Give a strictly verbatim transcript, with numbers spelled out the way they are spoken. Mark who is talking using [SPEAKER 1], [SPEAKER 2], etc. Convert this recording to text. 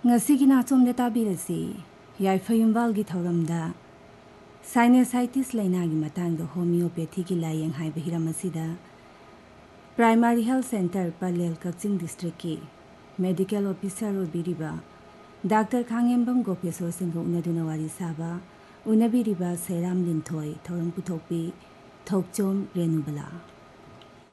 [SPEAKER 1] ngasi na chom de tabirasi yaifayumbal gi thoramda sinusitis laina gi matang da homeopathy gi layeng hai behiramasi primary health center palel Kaching district ki medical officer obiriba doctor khangembam gopesor singh unaduna wari saba unabiriba seram linthoi thoram puthokpi thokchom renubala